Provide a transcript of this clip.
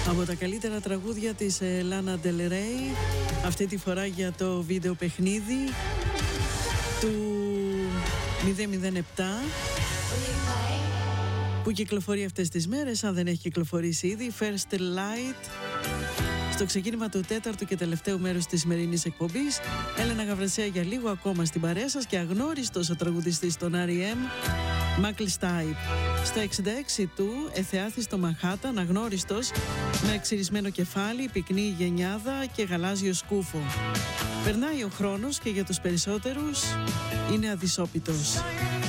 Από τα καλύτερα τραγούδια της Λάνα Del Rey, αυτή τη φορά για το βίντεο παιχνίδι του 007 που κυκλοφορεί αυτές τις μέρες, αν δεν έχει κυκλοφορήσει ήδη, First Light. Στο ξεκίνημα του τέταρτου και τελευταίου μέρους της σημερινής εκπομπής, Έλενα Γαβρασέα για λίγο ακόμα στην παρέα σας και αγνώριστος ο τραγουδιστής των R.E.M. Μάκλ Στάιπ. Στα 66 του εθεάθη στο Μανχάταν, αγνώριστος, με εξυρισμένο κεφάλι, πυκνή γενιάδα και γαλάζιο σκούφο. Περνάει ο χρόνος και για τους περισσότερους είναι αδυσόπιτος.